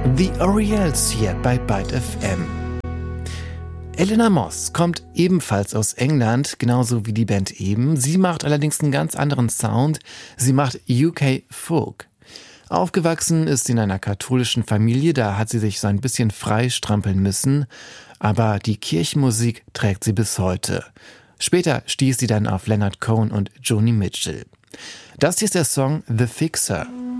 The Oriels hier bei Byte FM. Eleanor Moss kommt ebenfalls aus England, genauso wie die Band eben. Sie macht allerdings einen ganz anderen Sound. Sie macht UK Folk. Aufgewachsen ist sie in einer katholischen Familie, da hat sie sich so ein bisschen freistrampeln müssen. Aber die Kirchenmusik trägt sie bis heute. Später stieß sie dann auf Leonard Cohen und Joni Mitchell. Das hier ist der Song The Fixer.